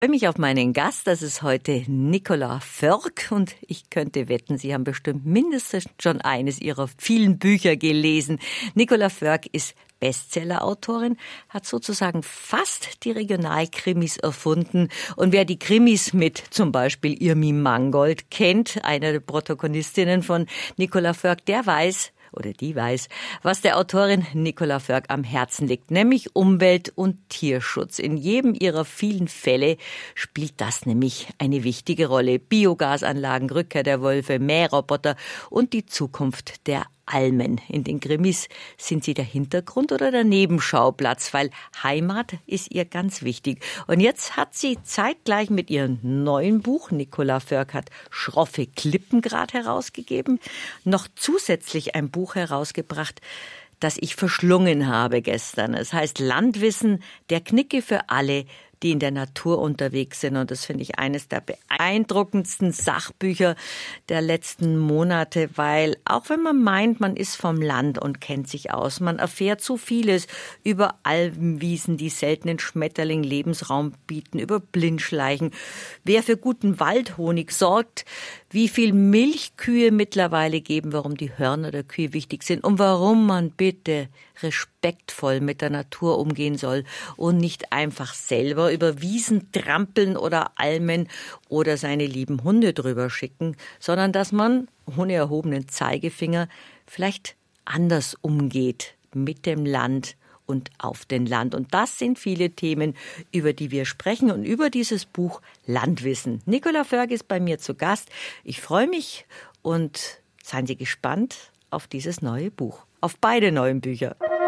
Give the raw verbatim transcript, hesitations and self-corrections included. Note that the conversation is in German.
Ich freue mich auf meinen Gast, das ist heute Nicola Förk und ich könnte wetten, Sie haben bestimmt mindestens schon eines Ihrer vielen Bücher gelesen. Nicola Förk ist Bestsellerautorin, hat sozusagen fast die Regionalkrimis erfunden. Und wer die Krimis mit zum Beispiel Irmi Mangold kennt, einer der Protagonistinnen von Nicola Förk, der weiß, oder die weiß, was der Autorin Nicola Förk am Herzen liegt, nämlich Umwelt- und Tierschutz. In jedem ihrer vielen Fälle spielt das nämlich eine wichtige Rolle. Biogasanlagen, Rückkehr der Wölfe, Mähroboter und die Zukunft der Almen. In den Krimis sind sie der Hintergrund oder der Nebenschauplatz, weil Heimat ist ihr ganz wichtig. Und jetzt hat sie zeitgleich mit ihrem neuen Buch, Nicola Förk hat Schroffe Klippen gerade herausgegeben, noch zusätzlich ein Buch herausgebracht, das ich verschlungen habe gestern. Es heißt Landwissen, der Knicke für alle, die in der Natur unterwegs sind. Und das finde ich eines der beeindruckendsten Sachbücher der letzten Monate, weil auch wenn man meint, man ist vom Land und kennt sich aus, man erfährt so vieles über Alpenwiesen, die seltenen Schmetterling Lebensraum bieten, über Blindschleichen, wer für guten Waldhonig sorgt, wie viel Milchkühe mittlerweile geben, warum die Hörner der Kühe wichtig sind und warum man bitte respektvoll mit der Natur umgehen soll und nicht einfach selber über Wiesen trampeln oder Almen oder seine lieben Hunde drüber schicken, sondern dass man ohne erhobenen Zeigefinger vielleicht anders umgeht mit dem Land und auf den Land. Und das sind viele Themen, über die wir sprechen und über dieses Buch Landwissen. Nicola Förk ist bei mir zu Gast. Ich freue mich und seien Sie gespannt auf dieses neue Buch, auf beide neuen Bücher.